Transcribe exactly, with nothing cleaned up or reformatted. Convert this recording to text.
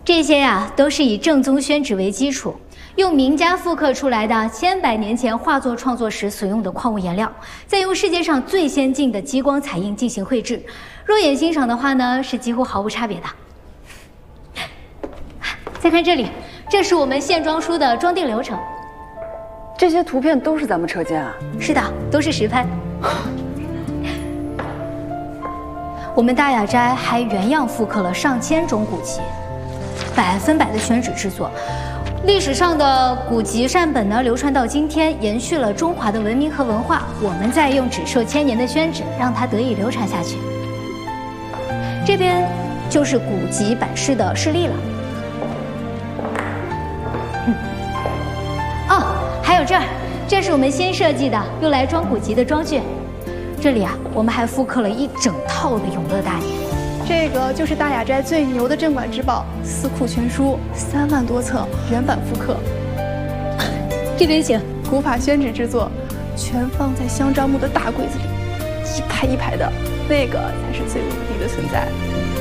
这些呀、啊、都是以正宗宣纸为基础，用名家复刻出来的千百年前画作创作时所用的矿物颜料，再用世界上最先进的激光彩印进行绘制。肉眼欣赏的话呢，是几乎毫无差别的。再看这里，这是我们线装书的装订流程。 这些图片都是咱们车间啊？ 是的，都是实拍。我们大雅斋还原样复刻了上千种古籍，百分百的宣纸制作。历史上的古籍善本呢，流传到今天，延续了中华的文明和文化。我们再用纸寿千年的宣纸，让它得以流传下去。这边就是古籍版式的示例了。嗯，哦，还有这儿，这是我们新设计的用来装古籍的装具。这里啊，我们还复刻了一整套的永乐大典。 这个就是大雅斋最牛的镇馆之宝《四库全书》，三万多册原版复刻。 这边请。 古法宣纸制作，全放在香樟木的大柜子里，一排一排的，那个才是最无敌的存在。